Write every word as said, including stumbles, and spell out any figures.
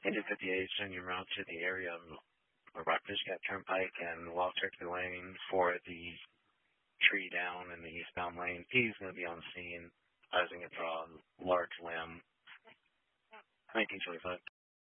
Indian fifty-eight, sending you route to the area of Rockfish Gap Turnpike and Lost Turkey Lane for the tree down in the eastbound lane. He's going to be on scene, causing it for a large limb. nineteen twenty-five.